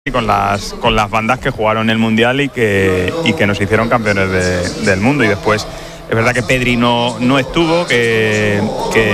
con las bandas que jugaron el Mundial y que nos hicieron campeones del mundo. Y después es verdad que Pedri no estuvo, que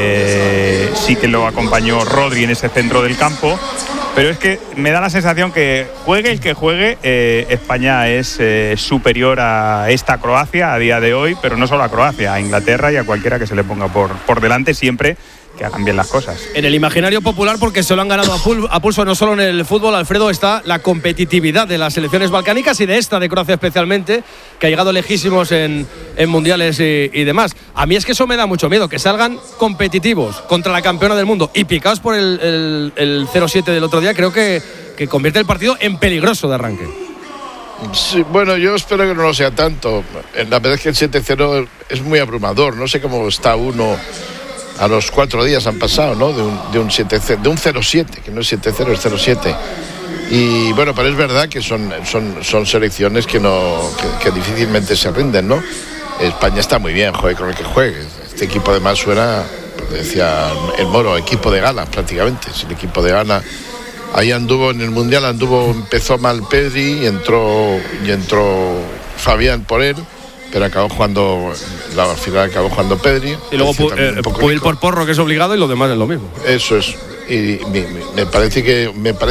sí que lo acompañó Rodri en ese centro del campo, pero es que me da la sensación que juegue el que juegue, España es superior a esta Croacia a día de hoy, pero no solo a Croacia, a Inglaterra y a cualquiera que se le ponga por delante, siempre que hagan bien las cosas. En el imaginario popular, porque se lo han ganado a pulso, no solo en el fútbol, Alfredo, está la competitividad de las selecciones balcánicas y de esta, de Croacia especialmente, que ha llegado lejísimos en mundiales y demás. A mí es que eso me da mucho miedo, que salgan competitivos contra la campeona del mundo y picados por el 0-7 del otro día. Creo que convierte el partido en peligroso de arranque. Sí, bueno, yo espero que no lo sea tanto. La verdad es que el 7-0 es muy abrumador. No sé cómo está uno. A los 4 días han pasado, ¿no? De un 7-0, de un 0-7, que no es 7-0, es 0-7. Y bueno, pero es verdad que son selecciones que difícilmente se rinden, ¿no? España está muy bien, juegue con el que juegue. Este equipo además suena, decía el Moro, equipo de gala prácticamente. Es el equipo de gala. Ahí anduvo en el Mundial, empezó mal Pedri y entró Fabián por él. Pero acabó jugando, al final acabó jugando Pedri. Y luego puede ir por Porro, que es obligado, y lo demás es lo mismo. Eso es. Y me parece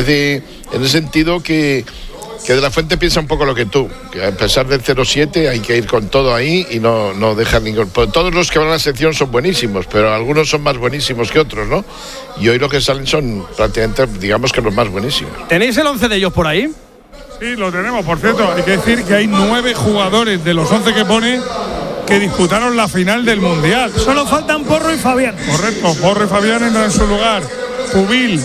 en el sentido que De la Fuente piensa un poco lo que tú, que a pesar del 0-7 hay que ir con todo ahí y no dejar ningún... Todos los que van a la sección son buenísimos, pero algunos son más buenísimos que otros, ¿no? Y hoy lo que salen son prácticamente, digamos que los más buenísimos. ¿Tenéis el 11 de ellos por ahí? Sí, lo tenemos, por cierto. Hay que decir que hay 9 jugadores de los 11 que pone que disputaron la final del Mundial. Solo faltan Porro y Fabián. Correcto, Porro y Fabián entran en su lugar. Pubil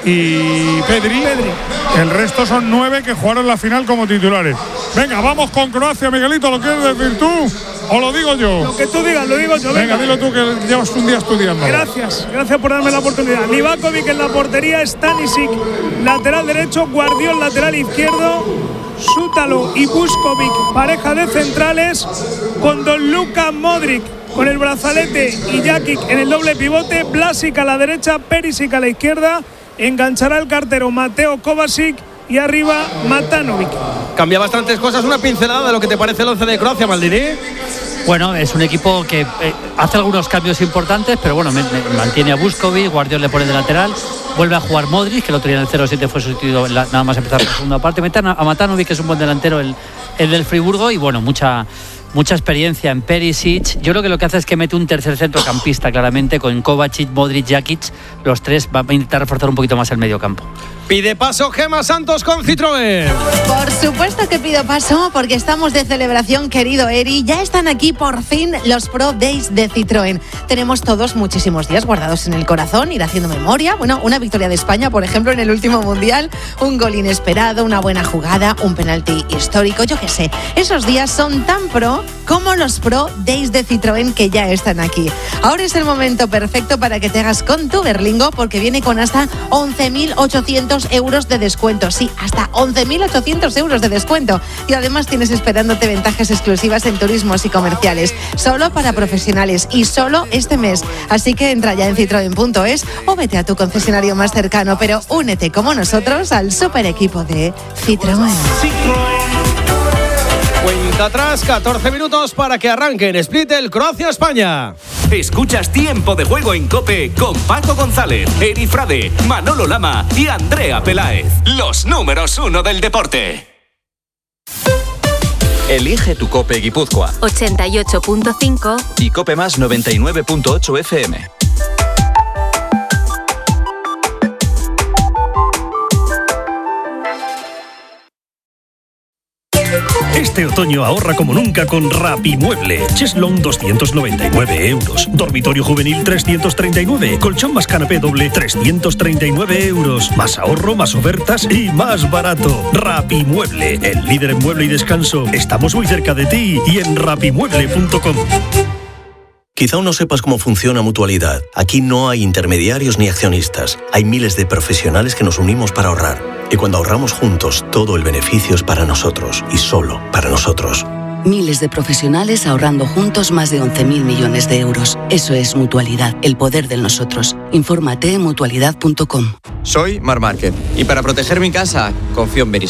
y Pedri. El resto son 9 que jugaron la final como titulares. Venga, vamos con Croacia, Miguelito. ¿Lo quieres decir tú o lo digo yo? Lo que tú digas, lo digo yo. Venga, dilo tú, que llevas un día estudiando. Gracias por darme la oportunidad. Livakovic en la portería, Stanisic lateral derecho, Guardiol lateral izquierdo, Sútalo y Vuskovic pareja de centrales, con Don Luka Modric con el brazalete y Jakic en el doble pivote, Vlasic a la derecha, Perisic a la izquierda, enganchará el cartero Mateo Kovacic y arriba Matanovic. Cambia bastantes cosas, una pincelada de lo que te parece el 11 de Croacia, Maldini. Bueno, es un equipo que hace algunos cambios importantes, pero bueno, mantiene a Vuskovic, Guardiol le pone de lateral, vuelve a jugar Modric, que el otro día en el 0-7 fue sustituido nada más empezar la segunda parte, meten a Matanovic, que es un buen delantero, el del Friburgo, y bueno, mucha experiencia en Perisic. Yo creo que lo que hace es que mete un tercer centrocampista claramente con Kovacic, Modric, Jakic. Los tres va a intentar reforzar un poquito más el medio campo. Pide paso Gemma Santos con Citroën. Por supuesto que pido paso, porque estamos de celebración, querido Eri. Ya están aquí por fin los Pro Days de Citroën. Tenemos todos muchísimos días guardados en el corazón, ir haciendo memoria. Bueno, una victoria de España, por ejemplo, en el último Mundial, un gol inesperado, una buena jugada, un penalti histórico, yo qué sé. Esos días son tan pro como los Pro Days de Citroën, que ya están aquí. Ahora es el momento perfecto para que te hagas con tu Berlingo, porque viene con hasta 11.800 euros de descuento. Sí, hasta 11.800 euros de descuento. Y además tienes esperándote ventajas exclusivas en turismos y comerciales, solo para profesionales y solo este mes. Así que entra ya en citroen.es o vete a tu concesionario más cercano, pero únete como nosotros al super equipo de Citroën. Cuenta atrás, 14 minutos para que arranque en Split el Croacia-España. Escuchas Tiempo de Juego en COPE con Paco González, Eri Frade, Manolo Lama y Andrea Peláez. Los números 1 del deporte. Elige tu COPE Guipúzcoa 88.5 y COPE Más 99.8 FM. Este otoño ahorra como nunca con Rapimueble. Cheslong 299 euros. Dormitorio juvenil 339. Colchón más canapé doble 339 euros. Más ahorro, más ofertas y más barato. Rapimueble, el líder en mueble y descanso. Estamos muy cerca de ti y en rapimueble.com. Quizá aún no sepas cómo funciona Mutualidad. Aquí no hay intermediarios ni accionistas. Hay miles de profesionales que nos unimos para ahorrar. Y cuando ahorramos juntos, todo el beneficio es para nosotros y solo para nosotros. Miles de profesionales ahorrando juntos más de 11.000 millones de euros. Eso es Mutualidad, el poder del nosotros. Infórmate en mutualidad.com. Soy Marc Márquez y para proteger mi casa confío en Berisol.